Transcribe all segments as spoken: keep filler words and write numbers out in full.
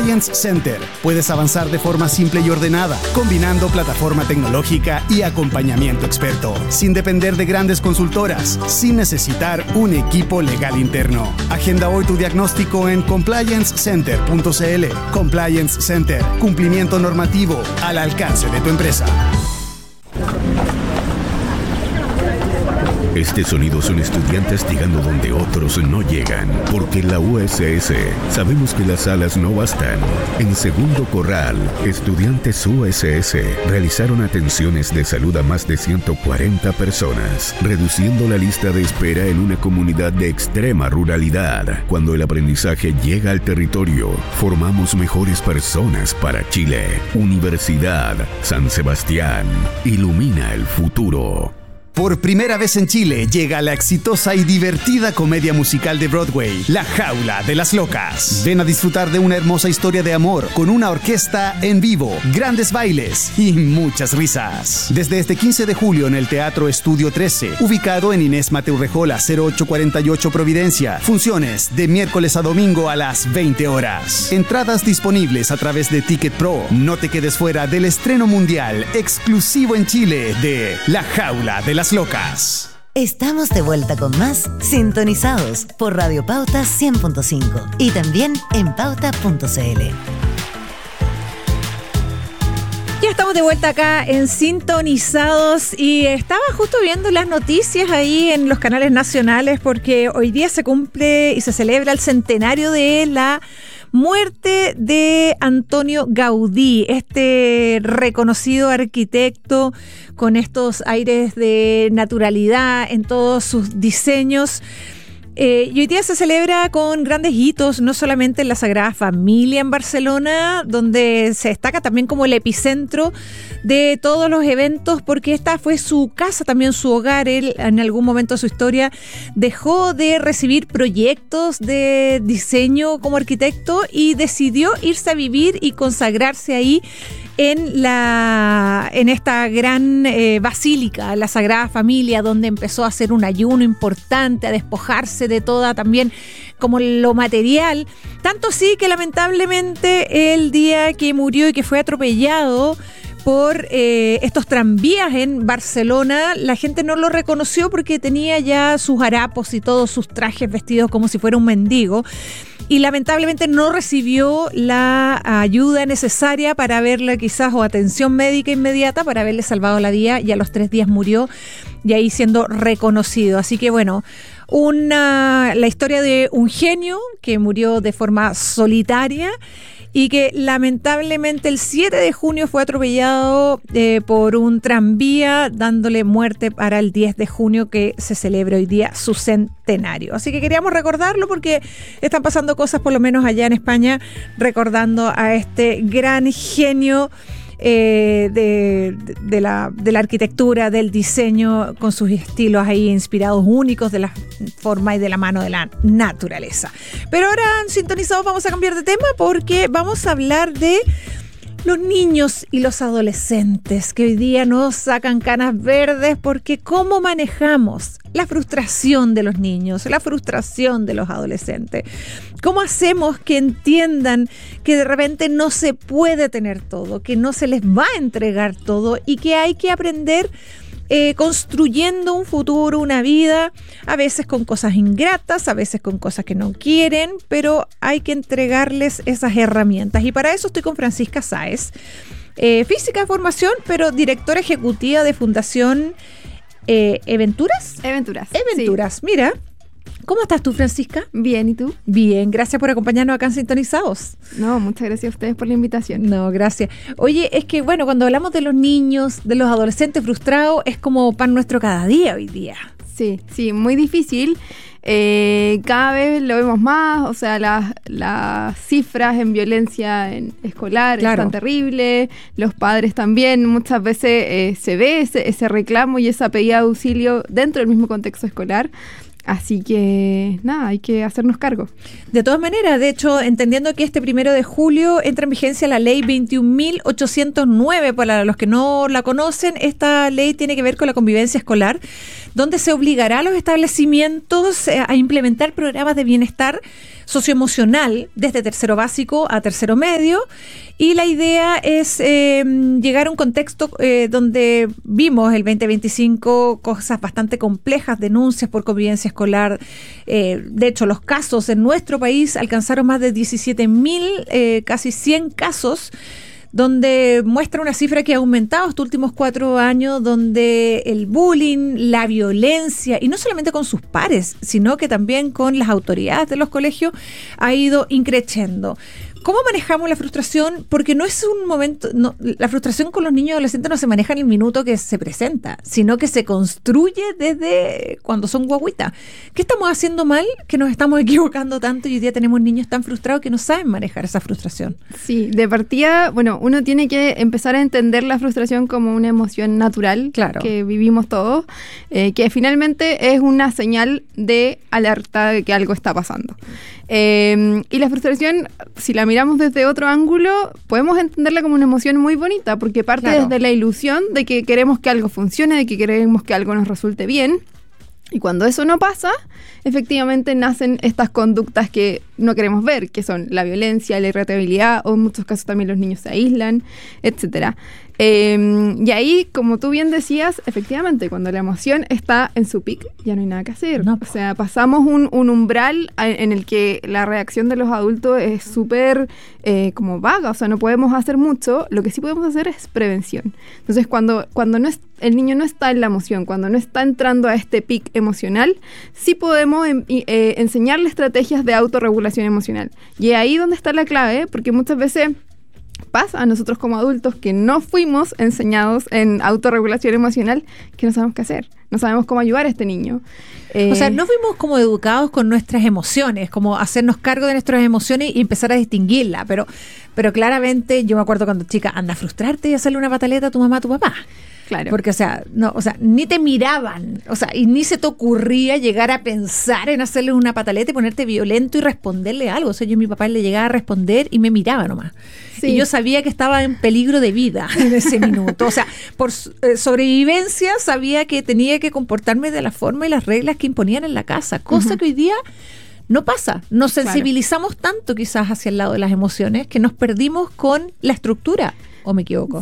Compliance Center. Puedes avanzar de forma simple y ordenada, combinando plataforma tecnológica y acompañamiento experto, sin depender de grandes consultoras, sin necesitar un equipo legal interno. Agenda hoy tu diagnóstico en compliance center punto c l. Compliance Center. Cumplimiento normativo al alcance de tu empresa. Este sonido son estudiantes llegando donde otros no llegan, porque en la U S S sabemos que las salas no bastan. En Segundo Corral, estudiantes U S S realizaron atenciones de salud a más de ciento cuarenta personas, reduciendo la lista de espera en una comunidad de extrema ruralidad. Cuando el aprendizaje llega al territorio, formamos mejores personas para Chile. Universidad San Sebastián, ilumina el futuro. Por primera vez en Chile llega la exitosa y divertida comedia musical de Broadway, La Jaula de las Locas. Ven a disfrutar de una hermosa historia de amor con una orquesta en vivo, grandes bailes y muchas risas. Desde este quince de julio en el Teatro Estudio trece, ubicado en Inés Mateu Rejola cero ocho cuarenta y ocho Providencia. Funciones de miércoles a domingo a las veinte horas. Entradas disponibles a través de Ticket Pro. No te quedes fuera del estreno mundial exclusivo en Chile de La Jaula de las Locas. Estamos de vuelta con más Sintonizados por Radio Pauta cien punto cinco y también en pauta punto c l. Ya estamos de vuelta acá en Sintonizados y estaba justo viendo las noticias ahí en los canales nacionales porque hoy día se cumple y se celebra el centenario de la muerte de Antonio Gaudí, este reconocido arquitecto con estos aires de naturalidad en todos sus diseños. Eh, y hoy día se celebra con grandes hitos, no solamente en la Sagrada Familia en Barcelona, donde se destaca también como el epicentro de todos los eventos, porque esta fue su casa, también su hogar. Él en algún momento de su historia dejó de recibir proyectos de diseño como arquitecto y decidió irse a vivir y consagrarse ahí en la en esta gran eh, basílica, la Sagrada Familia, donde empezó a hacer un ayuno importante, a despojarse de toda también como lo material, tanto sí que lamentablemente el día que murió y que fue atropellado por eh, estos tranvías en Barcelona, la gente no lo reconoció porque tenía ya sus harapos y todos sus trajes vestidos como si fuera un mendigo. Y lamentablemente no recibió la ayuda necesaria para verle quizás o atención médica inmediata para haberle salvado la vida, y a los tres días murió y ahí siendo reconocido. Así que bueno, una, la historia de un genio que murió de forma solitaria y que lamentablemente el siete de junio fue atropellado eh, por un tranvía, dándole muerte para el diez de junio, que se celebra hoy día su centenario. Así que queríamos recordarlo porque están pasando cosas, por lo menos allá en España, recordando a este gran genio Eh, de, de, la, de la arquitectura, del diseño, con sus estilos ahí inspirados únicos de la forma y de la mano de la naturaleza. Pero ahora en Sintonizados vamos a cambiar de tema porque vamos a hablar de los niños y los adolescentes que hoy día nos sacan canas verdes, porque cómo manejamos la frustración de los niños, la frustración de los adolescentes. ¿Cómo hacemos que entiendan que de repente no se puede tener todo, que no se les va a entregar todo y que hay que aprender eh, construyendo un futuro, una vida, a veces con cosas ingratas, a veces con cosas que no quieren, pero hay que entregarles esas herramientas? Y para eso estoy con Francisca Sáez, eh, física de formación, pero directora ejecutiva de Fundación eh, ¿Eventuras? Eventuras. Eventuras, sí. Mira. ¿Cómo estás tú, Francisca? Bien, ¿y tú? Bien, gracias por acompañarnos acá en Sintonizados. No, muchas gracias a ustedes por la invitación. No, gracias. Oye, es que bueno, cuando hablamos de los niños, de los adolescentes frustrados, es como pan nuestro cada día hoy día. Sí, sí, muy difícil. Eh, cada vez lo vemos más, o sea, las, las cifras en violencia en escolar claro. están terribles, los padres también, muchas veces eh, se ve ese, ese reclamo y esa pedida de auxilio dentro del mismo contexto escolar. así que, nada, hay que hacernos cargo. De todas maneras, de hecho, entendiendo que este primero de julio entra en vigencia la ley veintiún mil ochocientos nueve, para los que no la conocen, esta ley tiene que ver con la convivencia escolar, donde se obligará a los establecimientos a implementar programas de bienestar socioemocional desde tercero básico a tercero medio, y la idea es eh, llegar a un contexto eh, donde vimos el veinte veinticinco cosas bastante complejas, denuncias por convivencia escolar. Eh, de hecho, los casos en nuestro país alcanzaron más de diecisiete mil, eh, casi cien casos, donde muestra una cifra que ha aumentado estos últimos cuatro años, donde el bullying, la violencia, y no solamente con sus pares, sino que también con las autoridades de los colegios, ha ido increciendo. ¿Cómo manejamos la frustración? Porque no es un momento, no, la frustración con los niños y adolescentes no se maneja en el minuto que se presenta, sino que se construye desde cuando son guaguitas. ¿Qué estamos haciendo mal? Que nos estamos equivocando tanto y hoy día tenemos niños tan frustrados que no saben manejar esa frustración. Sí, de partida, bueno, uno tiene que empezar a entender la frustración como una emoción natural, claro, que vivimos todos, eh, que finalmente es una señal de alerta de que algo está pasando. Eh, y la frustración, si la miramos desde otro ángulo, podemos entenderla como una emoción muy bonita, porque parte claro. desde la ilusión de que queremos que algo funcione, de que queremos que algo nos resulte bien. Y cuando eso no pasa, efectivamente nacen estas conductas que no queremos ver, que son la violencia, la irritabilidad, o en muchos casos también los niños se aíslan, etcétera. Eh, y ahí, como tú bien decías, efectivamente, cuando la emoción está en su pic, ya no hay nada que hacer. No. O sea, pasamos un, un umbral en el que la reacción de los adultos es súper eh, como vaga, o sea, no podemos hacer mucho. Lo que sí podemos hacer es prevención. Entonces, cuando, cuando no es, el niño no está en la emoción, cuando no está entrando a este pic emocional, sí podemos eh, eh, enseñarle estrategias de autorregulación emocional. Y ahí donde está la clave, porque muchas veces pasa a nosotros como adultos que no fuimos enseñados en autorregulación emocional, que no sabemos qué hacer, no sabemos cómo ayudar a este niño. Eh, o sea, no fuimos como educados con nuestras emociones, como hacernos cargo de nuestras emociones y empezar a distinguirlas, pero, pero claramente yo me acuerdo cuando chica, anda a frustrarte y hacerle una pataleta a tu mamá, a tu papá. Claro. Porque, o sea, no, o sea, ni te miraban, o sea, y ni se te ocurría llegar a pensar en hacerle una pataleta y ponerte violento y responderle algo. O sea, yo a mi papá le llegaba a responder y me miraba nomás. Sí. Y yo sabía que estaba en peligro de vida en ese minuto. O sea, por eh, sobrevivencia sabía que tenía que comportarme de la forma y las reglas que imponían en la casa, cosa uh-huh. que hoy día no pasa. Nos sensibilizamos claro. tanto quizás hacia el lado de las emociones que nos perdimos con la estructura, ¿o me equivoco?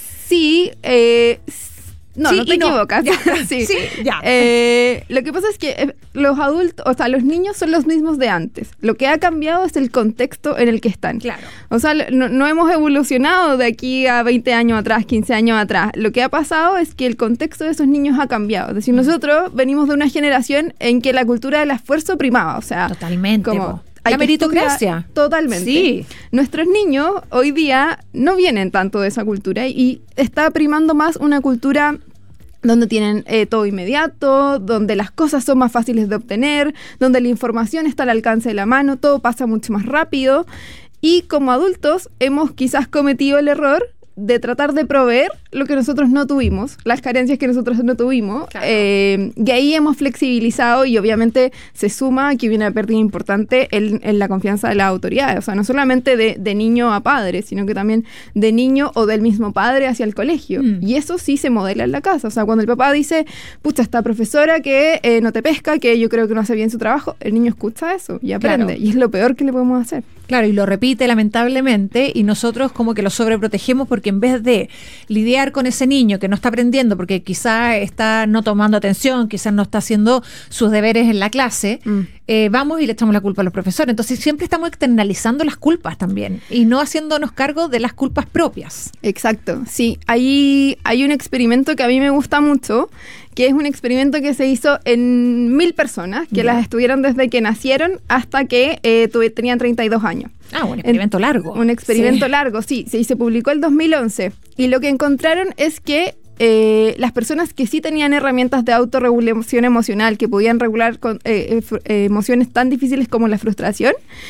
Sí, eh, no, sí, no te no. equivocas. Ya, sí, sí, ya. Eh, lo que pasa es que los adultos, o sea, los niños son los mismos de antes. Lo que ha cambiado es el contexto en el que están. Claro. O sea, no, no hemos evolucionado de aquí a veinte años atrás, quince años atrás. Lo que ha pasado es que el contexto de esos niños ha cambiado. Es decir, nosotros venimos de una generación en que la cultura del esfuerzo primaba. O sea, totalmente. Como, la meritocracia. Totalmente. Sí. Nuestros niños hoy día no vienen tanto de esa cultura y está primando más una cultura donde tienen eh, todo inmediato, donde las cosas son más fáciles de obtener, donde la información está al alcance de la mano, todo pasa mucho más rápido. Y como adultos hemos quizás cometido el error de tratar de proveer lo que nosotros no tuvimos, las carencias que nosotros no tuvimos, claro. eh, y ahí hemos flexibilizado y obviamente se suma que viene una pérdida importante en, en la confianza de las autoridades, o sea, no solamente de, de niño a padre, sino que también de niño o del mismo padre hacia el colegio, mm. y eso sí se modela en la casa, o sea, cuando el papá dice, pucha, esta profesora que eh, no te pesca, que yo creo que no hace bien su trabajo, el niño escucha eso y aprende, claro. y es lo peor que le podemos hacer. Claro, y lo repite lamentablemente, y nosotros como que lo sobreprotegemos porque en vez de lidiar con ese niño que no está aprendiendo porque quizá está no tomando atención, quizás no está haciendo sus deberes en la clase, mm. eh, vamos y le echamos la culpa a los profesores. Entonces siempre estamos externalizando las culpas también y no haciéndonos cargo de las culpas propias. Exacto, sí. Hay, hay un experimento que a mí me gusta mucho, que es un experimento que se hizo en mil personas, que yeah. las estuvieron desde que nacieron hasta que eh, tuve, tenían treinta y dos años. Ah, un experimento en, largo. Un experimento sí. largo, sí. Se, se publicó el dos mil once. Y lo que encontraron es que eh, las personas que sí tenían herramientas de autorregulación emocional, que podían regular con, eh, eh, emociones tan difíciles como la frustración,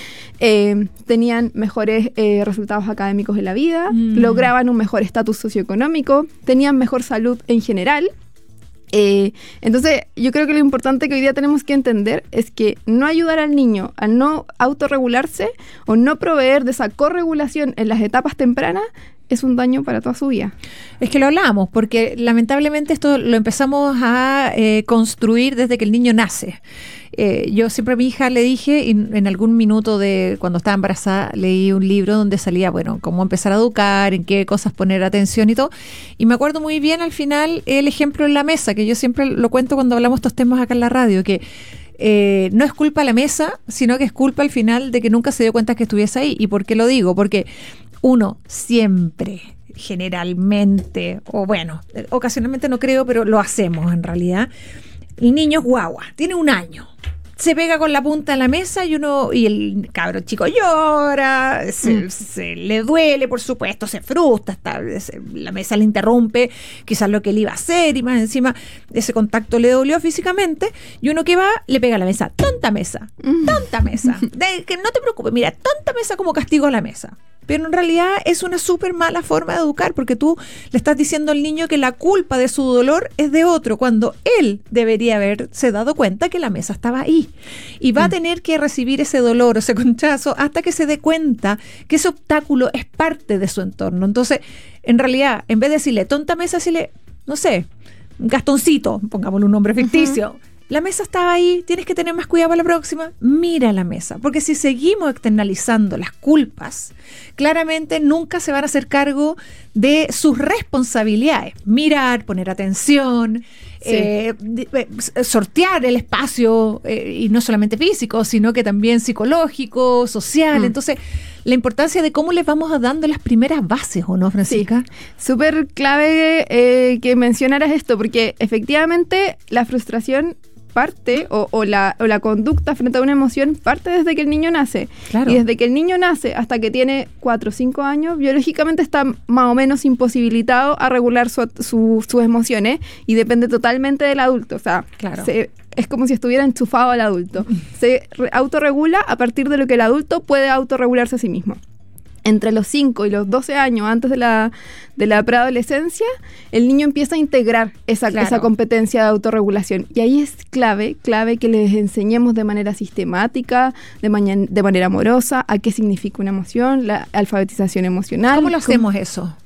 Eh, tenían mejores eh, resultados académicos en la vida, mm. lograban un mejor estatus socioeconómico, tenían mejor salud en general Eh, entonces, yo creo que lo importante que hoy día tenemos que entender es que no ayudar al niño a no autorregularse o no proveer de esa corregulación en las etapas tempranas es un daño para toda su vida. Es que lo hablamos, porque lamentablemente esto lo empezamos a eh, construir desde que el niño nace. Eh, yo siempre a mi hija le dije, y en algún minuto de cuando estaba embarazada, leí un libro donde salía, bueno, cómo empezar a educar, en qué cosas poner atención y todo. Y me acuerdo muy bien al final el ejemplo en la mesa, que yo siempre lo cuento cuando hablamos estos temas acá en la radio, que eh, no es culpa la mesa, sino que es culpa al final de que nunca se dio cuenta que estuviese ahí. ¿Y por qué lo digo? Porque uno siempre, generalmente, o bueno, ocasionalmente no creo, pero lo hacemos en realidad. El niño es guagua, tiene un año. Se pega con la punta en la mesa y uno y el cabro chico llora, se, mm. se le duele, por supuesto, se frustra, está, se, la mesa le interrumpe quizás lo que él iba a hacer y más encima ese contacto le dolió físicamente y uno que va le pega a la mesa, tonta mesa, tonta mesa, de, que no te preocupes, mira, tonta mesa como castigo a la mesa. Pero en realidad es una súper mala forma de educar porque tú le estás diciendo al niño que la culpa de su dolor es de otro cuando él debería haberse dado cuenta que la mesa estaba ahí. Y va mm. a tener que recibir ese dolor o ese conchazo hasta que se dé cuenta que ese obstáculo es parte de su entorno. Entonces, en realidad, en vez de decirle tonta mesa, decirle, no sé, Gastoncito, pongámosle un nombre ficticio. Uh-huh. La mesa estaba ahí, tienes que tener más cuidado para la próxima. Mira la mesa, porque si seguimos externalizando las culpas, claramente nunca se van a hacer cargo de sus responsabilidades. Mirar, poner atención, sí. eh, de, eh, sortear el espacio, eh, y no solamente físico, sino que también psicológico, social. Mm. Entonces, la importancia de cómo les vamos dando las primeras bases, ¿o no, Francisca? Sí, súper clave eh, que mencionaras esto, porque efectivamente la frustración parte o, o, la, o la conducta frente a una emoción parte desde que el niño nace. Claro. Y desde que el niño nace hasta que tiene cuatro o cinco años, biológicamente está más o menos imposibilitado a regular su, su, sus emociones y depende totalmente del adulto. O sea, claro. se, es como si estuviera enchufado al adulto. Se re, autorregula a partir de lo que el adulto puede autorregularse a sí mismo. Entre los cinco y los doce años, antes de la, de la preadolescencia, el niño empieza a integrar esa, claro. esa competencia de autorregulación. Y ahí es clave, clave que les enseñemos de manera sistemática, de, mañana, de manera amorosa, a qué significa una emoción, la alfabetización emocional. ¿Cómo lo hacemos ¿Cómo? eso?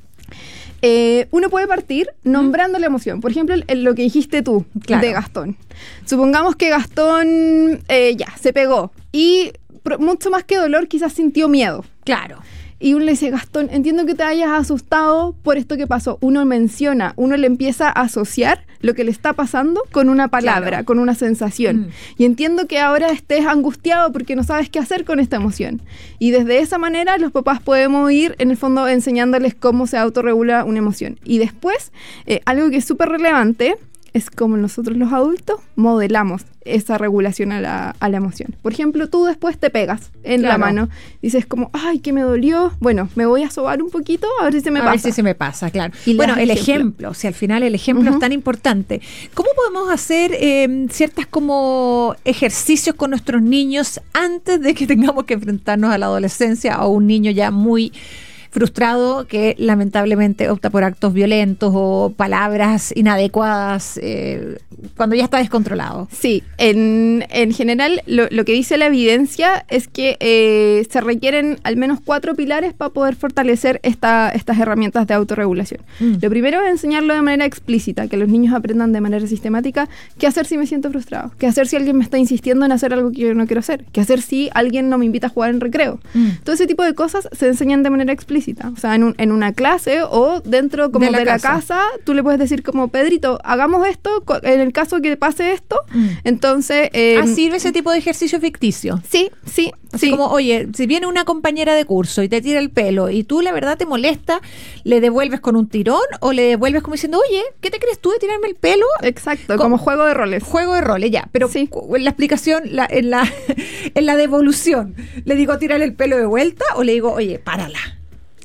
Eh, uno puede partir nombrando ¿Mm? la emoción. Por ejemplo, el, el, lo que dijiste tú, claro. de Gastón. Supongamos que Gastón eh, ya, se pegó y pro, mucho más que dolor quizás sintió miedo. Claro. Y uno le dice, Gastón, entiendo que te hayas asustado por esto que pasó. Uno menciona, uno le empieza a asociar lo que le está pasando con una palabra, claro. con una sensación. Mm. Y entiendo que ahora estés angustiado porque no sabes qué hacer con esta emoción. Y desde esa manera los papás podemos ir, en el fondo, enseñándoles cómo se autorregula una emoción. Y después, eh, algo que es súper relevante es como nosotros los adultos modelamos esa regulación a la, a la emoción. Por ejemplo, tú después te pegas en claro. la mano, dices como, ay, que me dolió, bueno, me voy a sobar un poquito a ver si se me a pasa. A ver si se me pasa, claro. Y bueno, el ejemplo, ejemplo, si al final el ejemplo uh-huh. es tan importante. ¿Cómo podemos hacer eh, ciertas como ejercicios con nuestros niños antes de que tengamos que enfrentarnos a la adolescencia o un niño ya muy frustrado que lamentablemente opta por actos violentos o palabras inadecuadas eh, cuando ya está descontrolado? Sí, en, en general lo, lo que dice la evidencia es que eh, se requieren al menos cuatro pilares para poder fortalecer esta, estas herramientas de autorregulación. Mm. Lo primero es enseñarlo de manera explícita, que los niños aprendan de manera sistemática qué hacer si me siento frustrado, qué hacer si alguien me está insistiendo en hacer algo que yo no quiero hacer, qué hacer si alguien no me invita a jugar en recreo. Mm. Todo ese tipo de cosas se enseñan de manera explícita. O sea, en, un, en una clase o dentro como de la, de la casa. casa, tú le puedes decir como, Pedrito, hagamos esto, en el caso que pase esto, mm. entonces... Eh, ah, ¿sirve ese tipo de ejercicio ficticio? Sí, sí. Así sí. como, oye, si viene una compañera de curso y te tira el pelo y tú la verdad te molesta, ¿le devuelves con un tirón o le devuelves como diciendo, oye, ¿qué te crees tú de tirarme el pelo? Exacto, como, como juego de roles. Juego de roles, ya. Pero sí. en la explicación, la, en, la, en la devolución, ¿le digo tirarle el pelo de vuelta o le digo, oye, párala?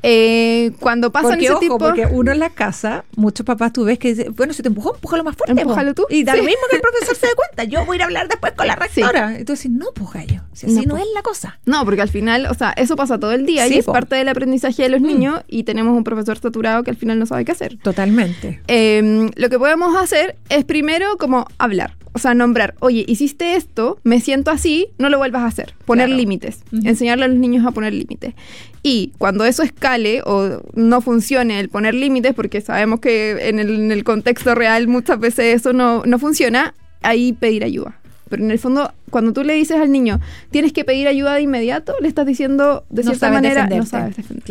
Eh, cuando pasan porque, ese ojo, tipo... porque uno en la casa, muchos papás tú ves que dicen, bueno, si te empujó, empújalo más fuerte. Empújalo tú. Y da sí. lo mismo que el profesor se dé cuenta. Yo voy a ir a hablar después con la rectora. Sí. Y tú dices, no, pues gallo, si así no, no es la cosa. No, porque al final, o sea, eso pasa todo el día sí, y es po. parte del aprendizaje de los mm. niños y tenemos un profesor saturado que al final no sabe qué hacer. Totalmente. Eh, lo que podemos hacer es primero como hablar. O sea, nombrar, oye, hiciste esto, me siento así, no lo vuelvas a hacer. Poner claro. límites. Uh-huh. Enseñarle a los niños a poner límites. Y cuando eso escale o no funcione el poner límites, porque sabemos que en el, en el contexto real muchas veces eso no, no funciona, ahí pedir ayuda. Pero en el fondo, cuando tú le dices al niño, tienes que pedir ayuda de inmediato, le estás diciendo de cierta no manera, defenderte. no sabes defender.